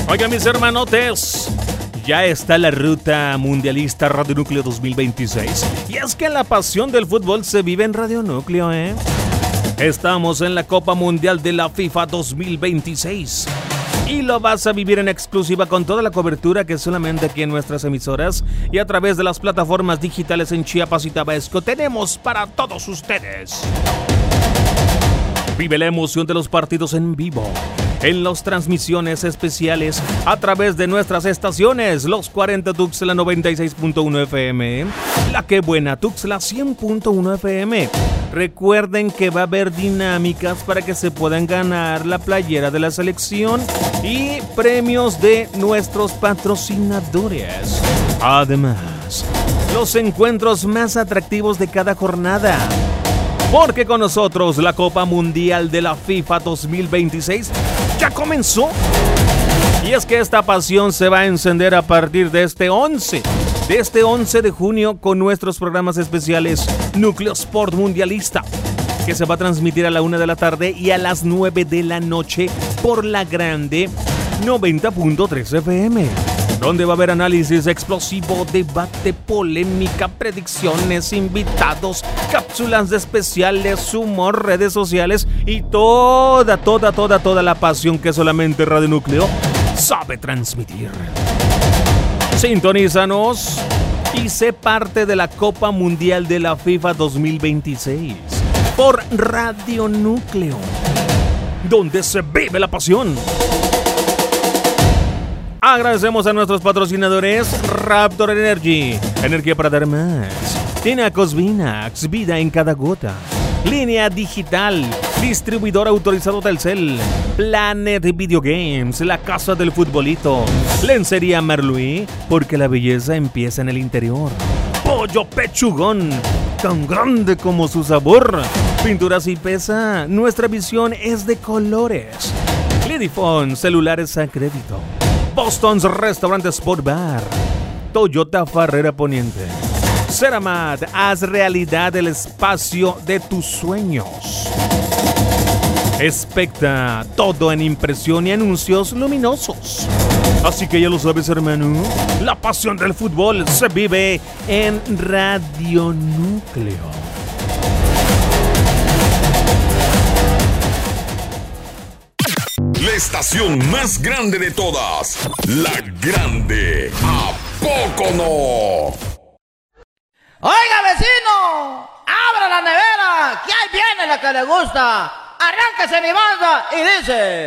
Oigan, mis hermanotes, ya está la ruta mundialista Radio Núcleo 2026. Y es que la pasión del fútbol se vive en Radio Núcleo, ¿eh? Estamos en la Copa Mundial de la FIFA 2026. Y lo vas a vivir en exclusiva con toda la cobertura que solamente aquí en nuestras emisoras y a través de las plataformas digitales en Chiapas y Tabasco tenemos para todos ustedes. Vive la emoción de los partidos en vivo, en las transmisiones especiales a través de nuestras estaciones, los 40 Tuxtla 96.1 FM, la que buena Tuxtla 100.1 FM. Recuerden que va a haber dinámicas para que se puedan ganar la playera de la selección y premios de nuestros patrocinadores. Además, los encuentros más atractivos de cada jornada. Porque con nosotros la Copa Mundial de la FIFA 2026 ya comenzó. Y es que esta pasión se va a encender a partir de este 11 de junio con nuestros programas especiales Núcleo Sport Mundialista, que se va a transmitir a la 1 de la tarde y a las 9 de la noche por la grande 90.3 FM. Donde va a haber análisis explosivo, debate, polémica, predicciones, invitados, cápsulas de especiales, humor, redes sociales y toda la pasión que solamente Radio Núcleo sabe transmitir. Sintonízanos y sé parte de la Copa Mundial de la FIFA 2026 por Radio Núcleo, donde se vive la pasión. Agradecemos a nuestros patrocinadores Raptor Energy, energía para dar más. Tinacos Vinax, vida en cada gota. Línea Digital, distribuidor autorizado Telcel. Planet Video Games, la casa del futbolito. Lencería Merluí, porque la belleza empieza en el interior. Pollo Pechugón, tan grande como su sabor. Pinturas y pesa, nuestra visión es de colores. Lidifone, celulares a crédito. Boston's Restaurant Sport Bar. Toyota Farrera Poniente. Ceramat, haz realidad el espacio de tus sueños. Expecta, todo en impresión y anuncios luminosos. Así que ya lo sabes, hermano, la pasión del fútbol se vive en Radio Núcleo. La estación más grande de todas, La Grande. ¿A poco no? Oiga, vecino, abra la nevera, que ahí viene la que le gusta. Arránquese mi banda y dice...